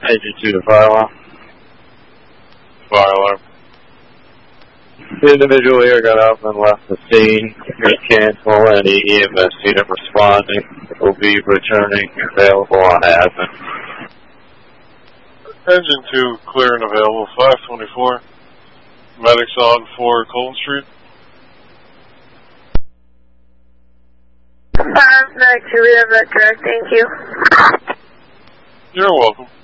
Engine 2 to fire alarm. Fire alarm. The individual here got up and left the scene. You're cancel any EMS unit responding. Will be returning available on admin. Engine 2 clear and available. 524. Medics on for Colton Street. Medic 2, we have that correct. Thank you. You're welcome.